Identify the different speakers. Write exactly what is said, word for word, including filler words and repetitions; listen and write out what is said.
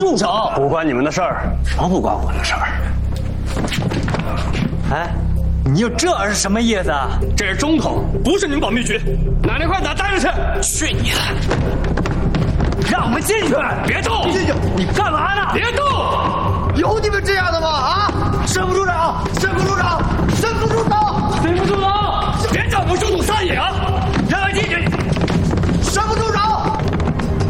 Speaker 1: 住手！
Speaker 2: 不关你们的事儿，什么不关我的事儿？
Speaker 1: 哎，你有这是什么意思啊？
Speaker 3: 这是中统，不是你们保密局。奶奶，快点带着去！
Speaker 1: 去你的！让我们进去！
Speaker 3: 别动！
Speaker 1: 进去！你干嘛呢？
Speaker 3: 别动！
Speaker 4: 有你们这样的吗？啊！